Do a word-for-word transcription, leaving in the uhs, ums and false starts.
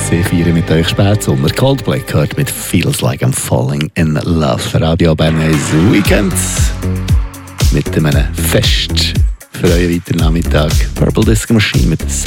Sie feiern mit euch Spätsommer. Coldplay gehört mit Feels Like I'm Falling in Love. Radio Bernese Weekend mit einem Fest für euren weiteren Nachmittag. Purple Disco Machine mit